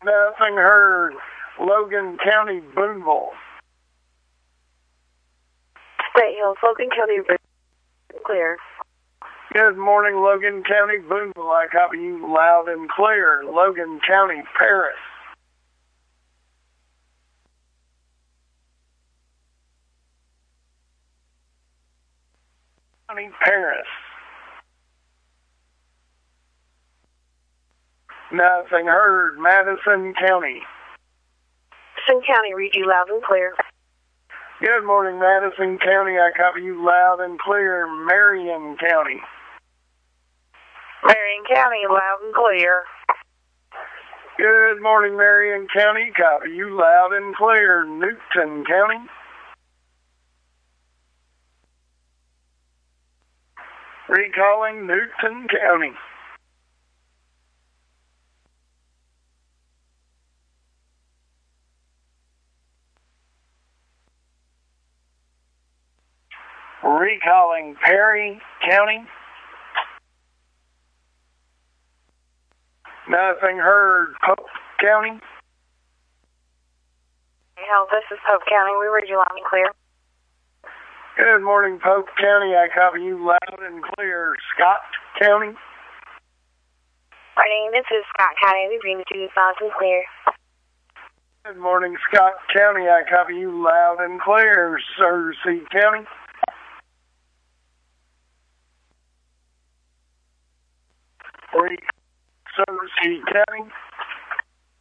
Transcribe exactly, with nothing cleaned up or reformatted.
Nothing heard. Logan County, Boonville. State Hills, Logan County, clear. Good morning, Logan County, Boonville. I copy you loud and clear. Logan County, Paris. County, Paris. Nothing heard. Madison County. Madison County, read you loud and clear. Good morning, Madison County. I copy you loud and clear. Marion County. Marion County, loud and clear. Good morning, Marion County. Copy you loud and clear. Newton County. Recalling Newton County. Recalling Perry County. Nothing heard. Pope County. Hell, this is Pope County. We read you loud and clear. Good morning, Pope County. I copy you loud and clear. Scott County. Morning, this is Scott County. We read you loud and clear. Good morning, Scott County. I copy you loud and clear. Searcy County. Searcy County.